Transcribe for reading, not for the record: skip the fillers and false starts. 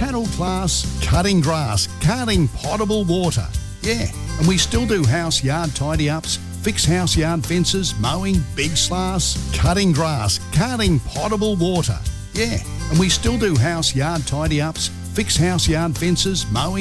Cattle class, cutting grass, carting potable water. Yeah, and we still do house yard tidy-ups, fix house yard fences, mowing, big sloughs, cutting grass, carting potable water. Yeah, and we still do house yard tidy-ups, fix house yard fences, mowing,